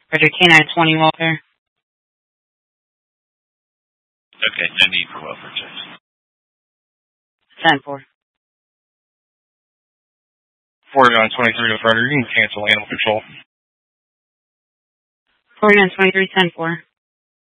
Roger, K920 welfare. Okay, no need for welfare checks. 10-4. 4923 to Frederick, you can cancel animal control. 4923, 10-4.